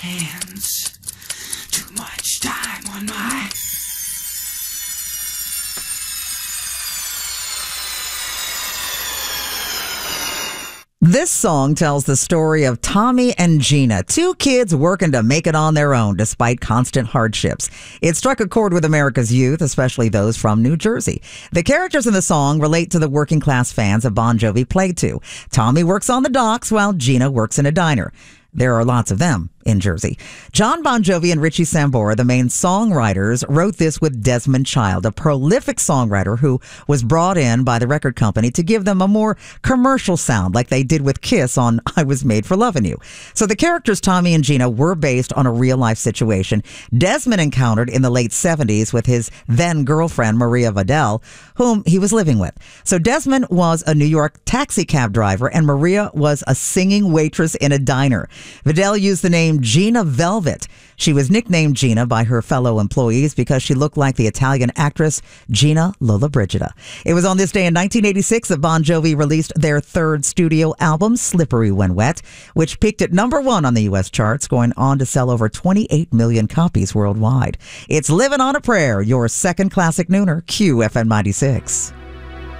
hands. Too much time on my... This song tells the story of Tommy and Gina, two kids working to make it on their own despite constant hardships. It struck a chord with America's youth, especially those from New Jersey. The characters in the song relate to the working class fans of Bon Jovi played to. Tommy works on the docks while Gina works in a diner. There are lots of them in Jersey. John Bon Jovi and Richie Sambora, the main songwriters, wrote this with Desmond Child, a prolific songwriter who was brought in by the record company to give them a more commercial sound like they did with Kiss on I Was Made for Lovin' You. So the characters Tommy and Gina were based on a real-life situation Desmond encountered in the late 70s with his then-girlfriend Maria Vidal, whom he was living with. So Desmond was a New York taxi cab driver and Maria was a singing waitress in a diner. Vidal used the name Gina Velvet. She was nicknamed Gina by her fellow employees because she looked like the Italian actress Gina Lollobrigida. It was on this day in 1986 that Bon Jovi released their third studio album, Slippery When Wet, which peaked at #1 on the U.S. charts, going on to sell over 28 million copies worldwide. It's Living on a Prayer, your second classic nooner, QFN 96.